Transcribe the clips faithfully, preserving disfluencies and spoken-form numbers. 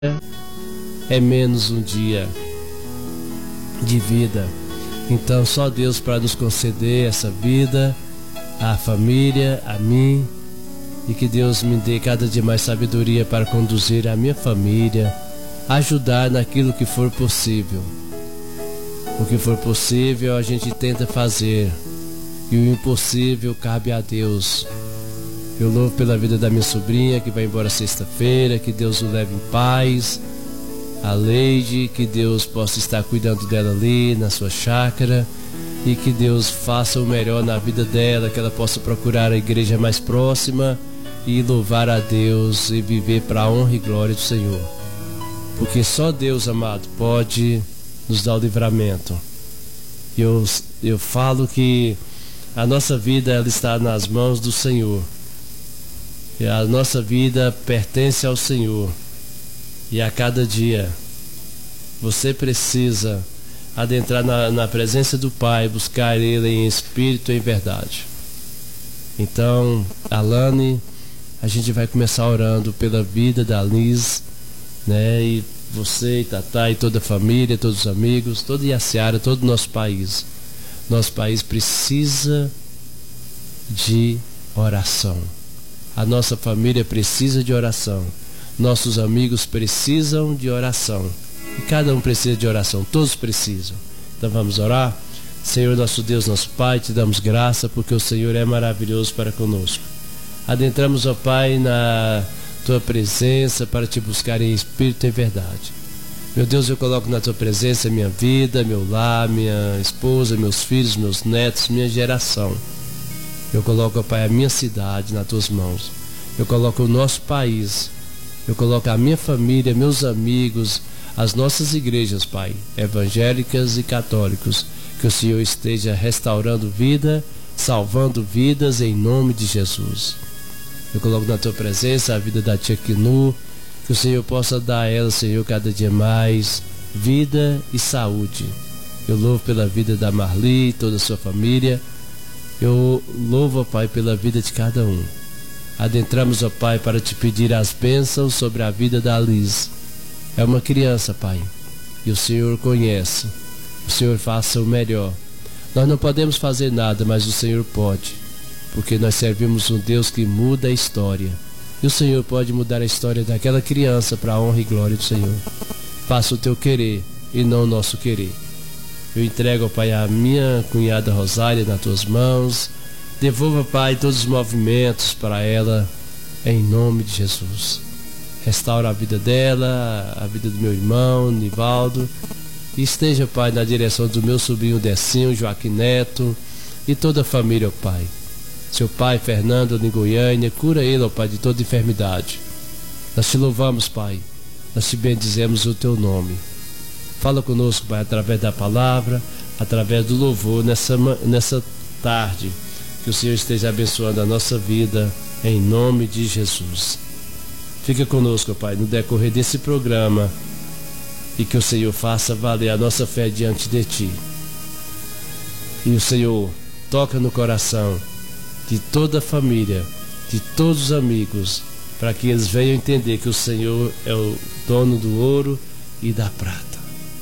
é menos um dia de vida. Então só Deus para nos conceder essa vida, a família, a mim, e que Deus me dê cada dia mais sabedoria para conduzir a minha família, ajudar naquilo que for possível. O que for possível a gente tenta fazer, e o impossível cabe a Deus. Eu louvo pela vida da minha sobrinha que vai embora sexta-feira, que Deus o leve em paz. A Leide, que Deus possa estar cuidando dela ali na sua chácara, e que Deus faça o melhor na vida dela, que ela possa procurar a igreja mais próxima e louvar a Deus e viver para a honra e glória do Senhor. Porque só Deus, amado, pode nos dar o livramento. Eu, eu falo que a nossa vida ela está nas mãos do Senhor. E a nossa vida pertence ao Senhor. E a cada dia você precisa adentrar na, na presença do Pai, buscar Ele em espírito e em verdade. Então, Alane, a gente vai começar orando pela vida da Liz, né? E você, e Tatá, e toda a família, todos os amigos, toda Iaciara, todo o nosso país. Nosso país precisa de oração. A nossa família precisa de oração. Nossos amigos precisam de oração. E cada um precisa de oração. Todos precisam. Então vamos orar? Senhor, nosso Deus, nosso Pai, te damos graça porque o Senhor é maravilhoso para conosco. Adentramos, ó Pai, na tua presença para te buscar em espírito e em verdade. Meu Deus, eu coloco na tua presença minha vida, meu lar, minha esposa, meus filhos, meus netos, minha geração. Eu coloco, ó Pai, a minha cidade nas tuas mãos. Eu coloco o nosso país. Eu coloco a minha família, meus amigos, as nossas igrejas, Pai, evangélicas e católicos. Que o Senhor esteja restaurando vida, salvando vidas em nome de Jesus. Eu coloco na tua presença a vida da tia Quinu. Que o Senhor possa dar a ela, Senhor, cada dia mais vida e saúde. Eu louvo pela vida da Marli e toda a sua família. Eu louvo, ó Pai, pela vida de cada um. Adentramos, ó Pai, para te pedir as bênçãos sobre a vida da Liz. É uma criança, Pai, e o Senhor conhece. O Senhor faça o melhor. Nós não podemos fazer nada, mas o Senhor pode, porque nós servimos um Deus que muda a história. E o Senhor pode mudar a história daquela criança para a honra e glória do Senhor. Faça o teu querer e não o nosso querer. Eu entrego, ó Pai, a minha cunhada Rosália nas tuas mãos. Devolva, Pai, todos os movimentos para ela, em nome de Jesus. Restaura a vida dela, a vida do meu irmão, Nivaldo. E esteja, Pai, na direção do meu sobrinho Decinho, Joaquim Neto, e toda a família, ó Pai. Seu pai, Fernando, em Goiânia, cura ele, ó Pai, de toda enfermidade. Nós te louvamos, Pai. Nós te bendizemos o teu nome. Fala conosco, Pai, através da palavra, através do louvor, nessa, nessa tarde. Que o Senhor esteja abençoando a nossa vida, em nome de Jesus. Fica conosco, Pai, no decorrer desse programa, e que o Senhor faça valer a nossa fé diante de Ti. E o Senhor toca no coração de toda a família, de todos os amigos, para que eles venham entender que o Senhor é o dono do ouro e da prata.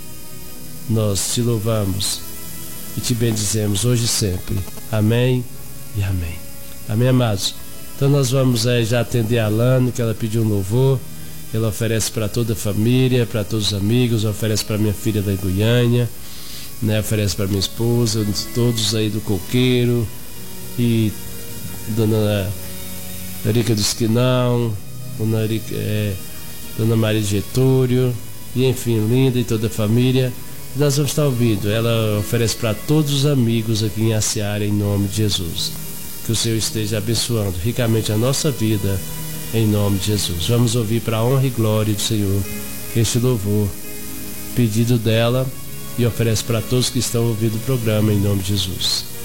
Nós te louvamos e te bendizemos hoje e sempre. Amém e amém. Amém, amados? Então nós vamos é, já atender a Alane, que ela pediu um louvor. Ela oferece para toda a família, para todos os amigos, oferece para minha filha da Goiânia, né? Oferece para minha esposa, todos aí do Coqueiro, e Dona Erica do Esquinão, Dona, Erica, é, Dona Maria de Getúlio, e enfim, Linda e toda a família. Nós vamos estar ouvindo. Ela oferece para todos os amigos aqui em Iaciara, em nome de Jesus. Que o Senhor esteja abençoando ricamente a nossa vida, em nome de Jesus. Vamos ouvir para a honra e glória do Senhor este louvor, pedido dela, e oferece para todos que estão ouvindo o programa, em nome de Jesus.